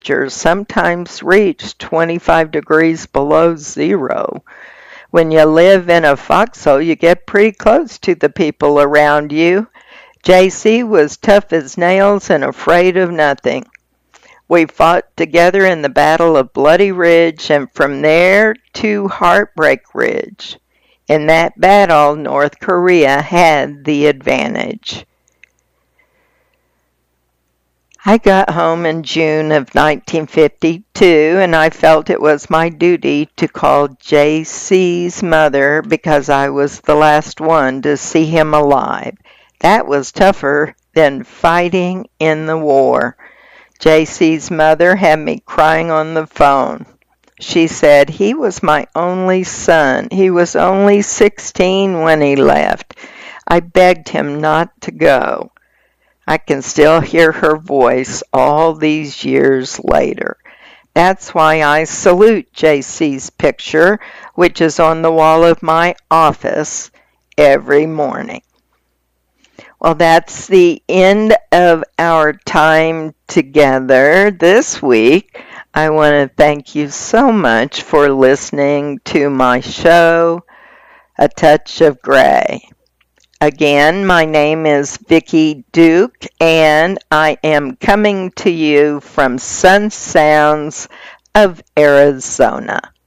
temperatures sometimes reach 25 degrees below zero. When you live in a foxhole, you get pretty close to the people around you. JC was tough as nails and afraid of nothing. We fought together in the Battle of Bloody Ridge and from there to Heartbreak Ridge. In that battle, North Korea had the advantage. I got home in June of 1952, and I felt it was my duty to call JC's mother because I was the last one to see him alive. That was tougher than fighting in the war. JC's mother had me crying on the phone. She said, "He was my only son. He was only 16 when he left. I begged him not to go." I can still hear her voice all these years later. That's why I salute JC's picture, which is on the wall of my office every morning. Well, that's the end of our time together this week. I want to thank you so much for listening to my show, A Touch of Gray. Again, my name is Vicki Duke, and I am coming to you from Sun Sounds of Arizona.